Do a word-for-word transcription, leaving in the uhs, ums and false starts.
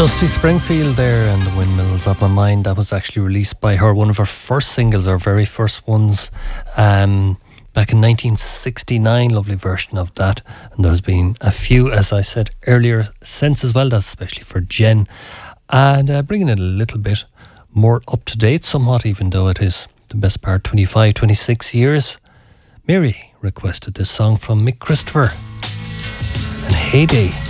Dusty Springfield there and The Windmills Up My Mind. That was actually released by her, one of her first singles, her very first ones, um, back in nineteen sixty-nine. Lovely version of that. And there's been a few, as I said earlier, since as well. That's especially for Jen. And uh, bringing it a little bit more up to date, somewhat, even though it is the best part twenty-five, twenty-six years. Mary requested this song from Mick Christopher and Heyday.